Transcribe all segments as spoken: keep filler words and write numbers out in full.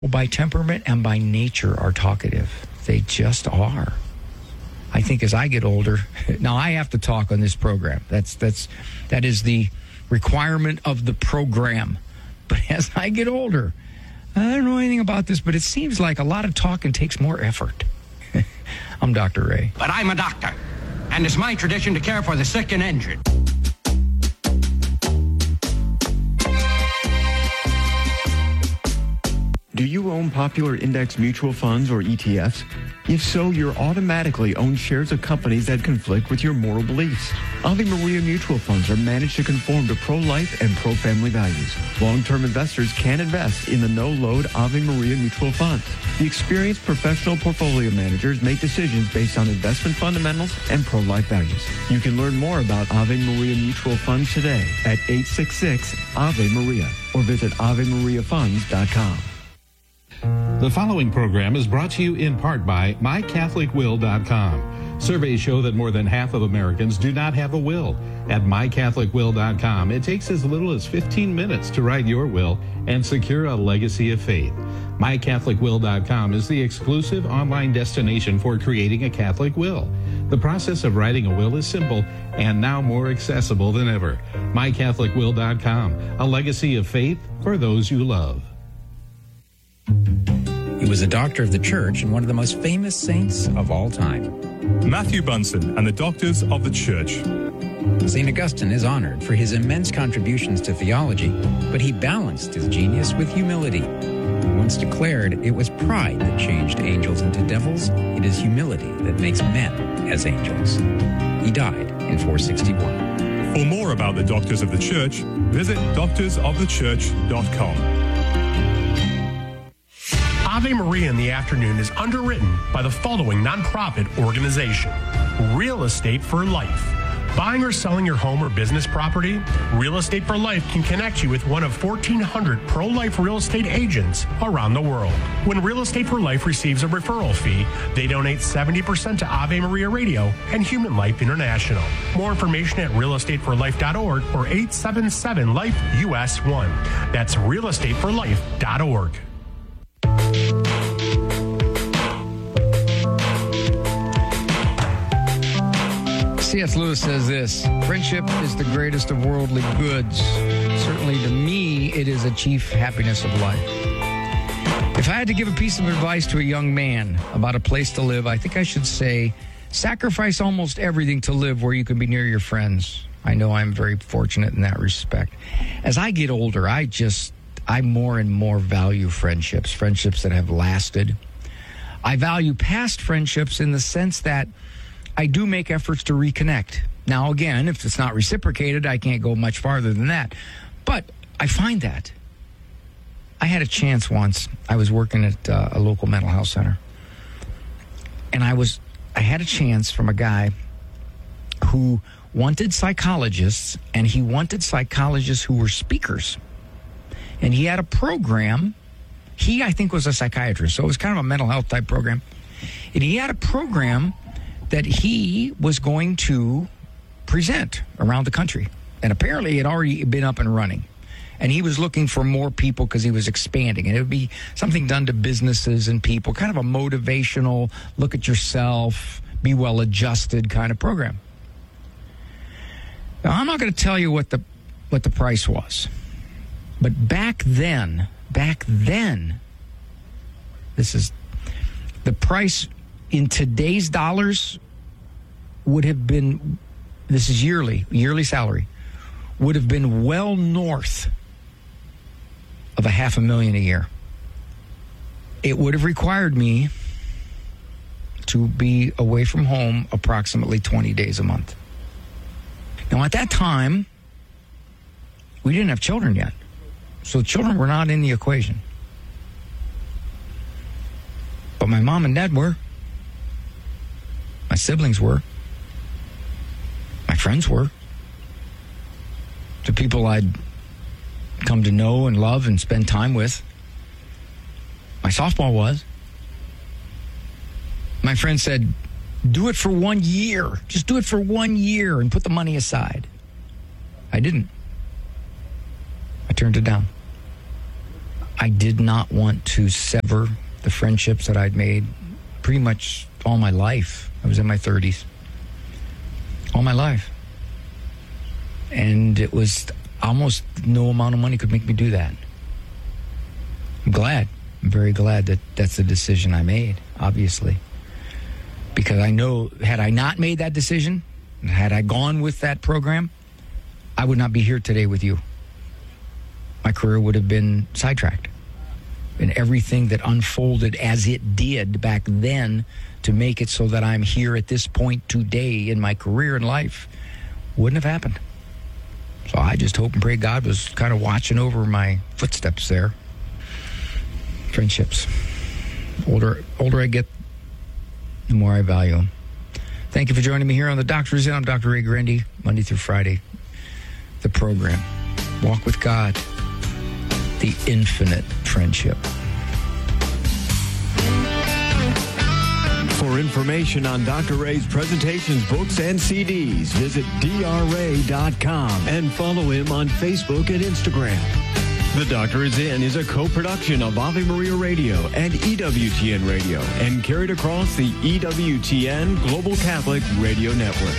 by temperament and by nature are talkative. They just are. I think as I get older, now I have to talk on this program. That's that's that is the requirement of the program. But as I get older, I don't know anything about this, but it seems like a lot of talking takes more effort. I'm Doctor Ray. But I'm a doctor, and it's my tradition to care for the sick and injured. Do you own popular index mutual funds or E T Fs? If so, you're automatically own shares of companies that conflict with your moral beliefs. Ave Maria mutual funds are managed to conform to pro-life and pro-family values. Long-term investors can invest in the no-load Ave Maria mutual funds. The experienced professional portfolio managers make decisions based on investment fundamentals and pro-life values. You can learn more about Ave Maria mutual funds today at eight six six Ave Maria or visit ave maria funds dot com. The following program is brought to you in part by my catholic will dot com. Surveys show that more than half of Americans do not have a will. At my catholic will dot com, it takes as little as fifteen minutes to write your will and secure a legacy of faith. my catholic will dot com is the exclusive online destination for creating a Catholic will. The process of writing a will is simple and now more accessible than ever. my catholic will dot com, a legacy of faith for those you love. He was a doctor of the church and one of the most famous saints of all time. Matthew Bunson and the Doctors of the Church. Saint Augustine is honored for his immense contributions to theology, but he balanced his genius with humility. He once declared, "It was pride that changed angels into devils. It is humility that makes men as angels." He died in four sixty-one. For more about the Doctors of the Church, visit doctors of the church dot com. Ave Maria in the Afternoon is underwritten by the following nonprofit organization: Real Estate for Life. Buying or selling your home or business property? Real Estate for Life can connect you with one of fourteen hundred pro-life real estate agents around the world. When Real Estate for Life receives a referral fee, they donate seventy percent to Ave Maria Radio and Human Life International. More information at real estate for life dot org or eight seven seven life U S one. That's real estate for life dot org. C S Lewis says this: friendship is the greatest of worldly goods. Certainly to me, it is a chief happiness of life. If I had to give a piece of advice to a young man about a place to live, I think I should say, sacrifice almost everything to live where you can be near your friends. I know I'm very fortunate in that respect. As I get older, I just, I more and more value friendships, friendships that have lasted. I value past friendships in the sense that I do make efforts to reconnect. Now, again, if it's not reciprocated, I can't go much farther than that. But I find that. I had a chance once. I was working at uh, a local mental health center. And I was, I had a chance from a guy who wanted psychologists, and he wanted psychologists who were speakers. And he had a program. He, I think, was a psychiatrist, so it was kind of a mental health type program. And he had a program that he was going to present around the country. And apparently it had already been up and running. And he was looking for more people because he was expanding. And it would be something done to businesses and people, kind of a motivational, look at yourself, be well-adjusted kind of program. Now, I'm not going to tell you what the what the price was. But back then, back then, this is the price in today's dollars would have been, this is yearly, yearly salary, would have been well north of a half a million a year. It would have required me to be away from home approximately twenty days a month. Now, at that time, we didn't have children yet. So children were not in the equation. But my mom and dad were. My siblings were. My friends were. The people I'd come to know and love and spend time with. My softball was. My friend said, do it for one year. Just do it for one year and put the money aside. I didn't. I turned it down. I did not want to sever the friendships that I'd made pretty much all my life. I was in my thirties. All my life. And it was almost no amount of money could make me do that. I'm glad. I'm very glad that that's the decision I made, obviously. Because I know, had I not made that decision, had I gone with that program, I would not be here today with you. My career would have been sidetracked. And everything that unfolded as it did back then to make it so that I'm here at this point today in my career and life wouldn't have happened. So I just hope and pray God was kind of watching over my footsteps there. Friendships. Older, older I get, the more I value them. Thank you for joining me here on The Doctor Is In. I'm Doctor Ray Grandy, Monday through Friday. The program, Walk with God, the infinite friendship. For information on Doctor Ray's presentations, books, and C Ds, visit D R ray dot com and follow him on Facebook and Instagram. The Doctor Is In is a co-production of Ave Maria Radio and E W T N Radio and carried across the E W T N Global Catholic Radio Network.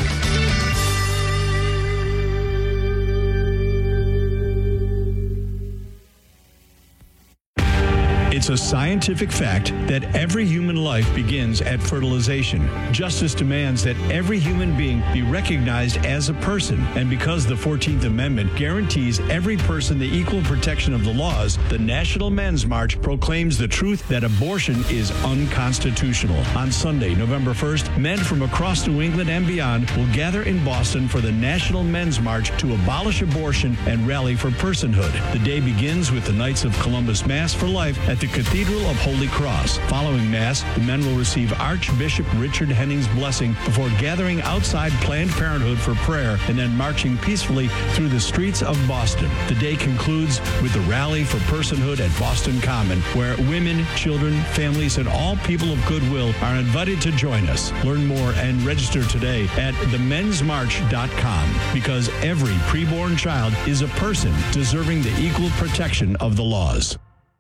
It's a scientific fact that every human life begins at fertilization. Justice demands that every human being be recognized as a person, and because the fourteenth Amendment guarantees every person the equal protection of the laws, the National Men's March proclaims the truth that abortion is unconstitutional. On Sunday, November first, men from across New England and beyond will gather in Boston for the National Men's March to abolish abortion and rally for personhood. The day begins with the Knights of Columbus Mass for Life at the Cathedral of Holy Cross. Following Mass, the men will receive Archbishop Richard Henning's blessing before gathering outside Planned Parenthood for prayer and then marching peacefully through the streets of Boston. The day concludes with the Rally for Personhood at Boston Common, where women, children, families, and all people of goodwill are invited to join us. Learn more and register today at the mens march dot com, because every preborn child is a person deserving the equal protection of the laws.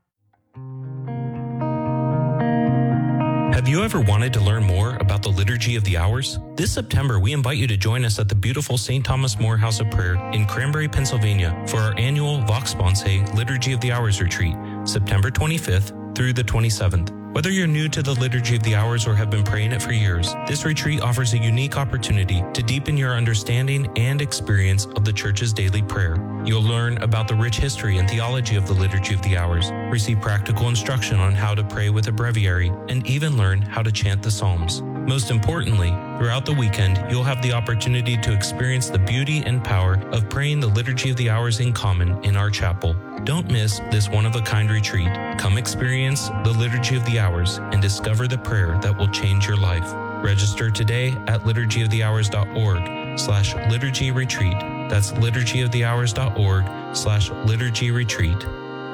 Have you ever wanted to learn more about the Liturgy of the Hours? This September, we invite you to join us at the beautiful Saint Thomas More House of Prayer in Cranberry, Pennsylvania for our annual Vox Sponsae Liturgy of the Hours retreat, September twenty-fifth through the twenty-seventh. Whether you're new to the Liturgy of the Hours or have been praying it for years, this retreat offers a unique opportunity to deepen your understanding and experience of the Church's daily prayer. You'll learn about the rich history and theology of the Liturgy of the Hours, receive practical instruction on how to pray with a breviary, and even learn how to chant the Psalms. Most importantly, throughout the weekend, you'll have the opportunity to experience the beauty and power of praying the Liturgy of the Hours in common in our chapel. Don't miss this one-of-a-kind retreat. Come experience the Liturgy of the Hours and discover the prayer that will change your life. Register today at liturgy of the hours dot org slash liturgy retreat. That's liturgy of the hours dot org slash liturgy retreat.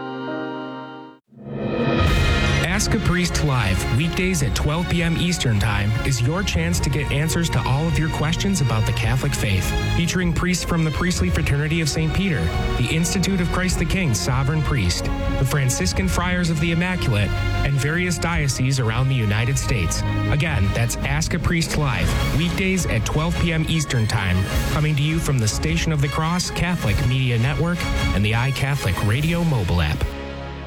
Ask a Priest Live, weekdays at twelve p.m. Eastern Time, is your chance to get answers to all of your questions about the Catholic faith. Featuring priests from the Priestly Fraternity of Saint Peter, the Institute of Christ the King Sovereign Priest, the Franciscan Friars of the Immaculate, and various dioceses around the United States. Again, that's Ask a Priest Live, weekdays at twelve p.m. Eastern Time, coming to you from the Station of the Cross Catholic Media Network and the iCatholic Radio mobile app.